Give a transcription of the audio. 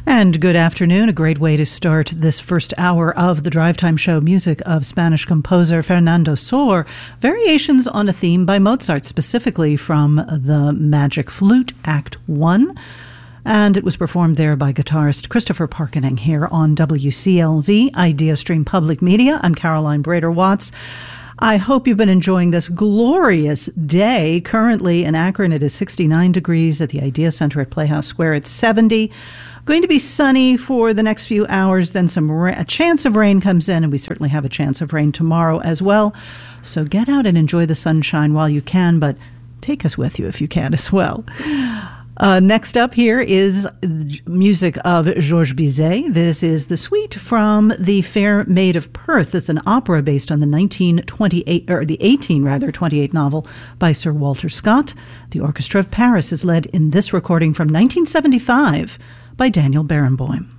And good afternoon. A great way to start this first hour of the Drive Time Show. Music of Spanish composer Fernando Sor. Variations on a theme by Mozart, specifically from the Magic Flute, Act 1. And it was performed there by guitarist Christopher Parkening here on WCLV, IdeaStream Public Media. I'm Caroline Brader-Watts. I hope you've been enjoying this glorious day. Currently in Akron, it is 69 degrees. At the Idea Center at Playhouse Square, it's 70. Going to be sunny for the next few hours, then a chance of rain comes in, and we certainly have a chance of rain tomorrow as well. So get out and enjoy the sunshine while you can, but take us with you if you can as well. Next up here is music of Georges Bizet. This is the suite from The Fair Maid of Perth. It's an opera based on the 1828 novel by Sir Walter Scott. The Orchestra of Paris is led in this recording from 1975 by Daniel Barenboim.